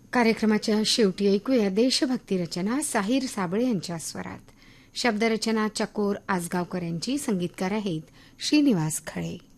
कार्यक्रमाच्या शेवटी ऐकूया देशभक्ती रचना साहिर साबळे यांच्या स्वरात. शब्दरचना चकोर आजगावकर यांची, संगीतकार आहेत श्रीनिवास खळे.